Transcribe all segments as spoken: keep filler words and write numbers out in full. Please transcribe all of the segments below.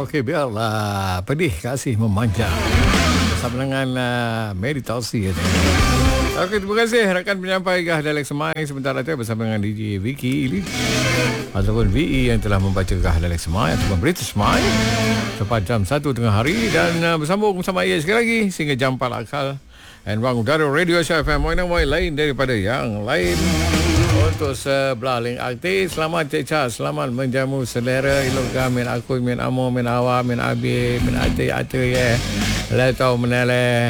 Okey, biarlah pedih kasih memanjang. Bersama dengan uh, meditasi. Okey, terima kasih rakan penyampai Gahdalek Semai. Sebentar lagi bersama dengan D J Vicky ini ataupun V E yang telah membaca Gahdalek Semai ataupun British Semai tepat jam satu tengah hari. Dan uh, bersambung bersama ia sekali lagi sehingga jam empat akal. Dan Ruang Udara Radio F M Moinang lain daripada yang lain. Untuk sebelah link aktif, selamat Cik Chas, selamat menjamu selera iloga min aku min amo min awa min abi min ate ate ya letau menele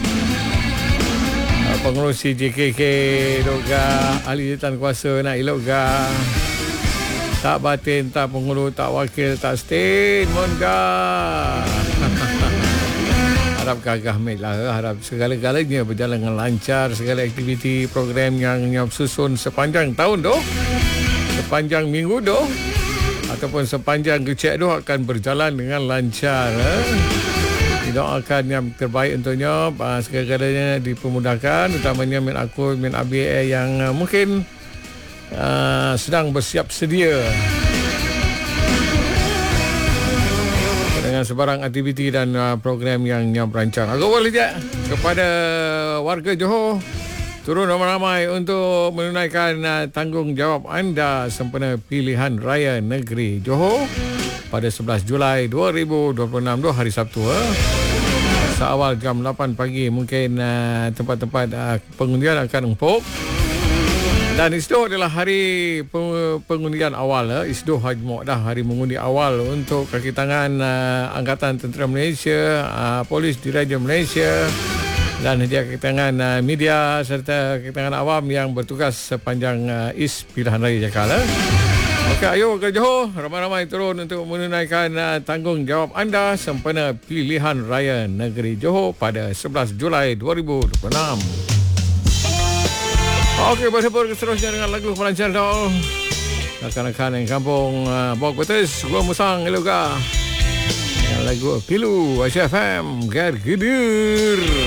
pengurusi J K K iloga ahli jawatan kuasa nak iloga tak batin tak pengurus tak wakil tak state monga. Harap gagah lah, harap segala-galanya berjalan dengan lancar, segala aktiviti program yang, yang susun sepanjang tahun doh, sepanjang minggu doh, ataupun sepanjang kecek doh akan berjalan dengan lancar. Eh? Doakan yang terbaik untuknya, segala-galanya dipermudahkan, utamanya min aku, min abi yang uh, mungkin uh, sedang bersiap sedia dengan sebarang aktiviti dan uh, program yang, yang berancang. Aku boleh je kepada warga Johor turun ramai-ramai untuk menunaikan uh, tanggungjawab anda sempena pilihan raya negeri Johor pada sebelas Julai dua ribu dua puluh enam, hari Sabtu. Eh? Seawal jam lapan pagi mungkin uh, tempat-tempat uh, pengundian akan empuk. Dan Isdoh adalah hari pengundian awal. Eh. Isdoh Hajmuk dah hari mengundi awal untuk kaki tangan uh, Angkatan Tentera Malaysia, uh, Polis Diraja Malaysia dan hadiah kaki tangan uh, media serta kaki tangan awam yang bertugas sepanjang uh, Is Pilihan Raya Jakal. Eh. Okey, ayo ke Johor, ramai-ramai turun untuk menunaikan uh, tanggungjawab anda sempena pilihan raya negeri Johor pada sebelas Julai dua ribu dua puluh enam. Okey, bersempur seterusnya dengan lagu pelancar dol. Rakan-rakan yang kampung uh, Bok Betis, Gua Musang Eloga. Lagu Pilu Asia F M Gargedir.